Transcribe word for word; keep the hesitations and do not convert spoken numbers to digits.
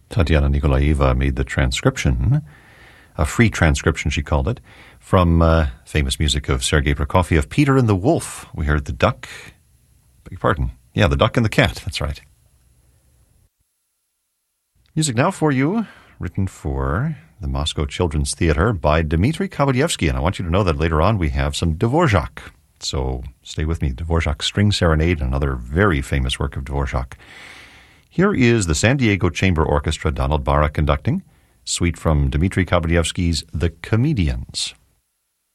Tatiana Nikolaeva made the transcription, a free transcription she called it, from uh, famous music of Sergei Prokofiev, Peter and the Wolf. We heard the duck, beg your pardon, yeah, the duck and the cat, that's right. Music now for you, written for the Moscow Children's Theater by Dmitry Kabalyevsky, and I want you to know that later on we have some Dvorak. So stay with me. Dvorak's String Serenade, another very famous work of Dvorak. Here is the San Diego Chamber Orchestra, Donald Barra conducting, suite from Dmitry Kabalyevsky's The Comedians.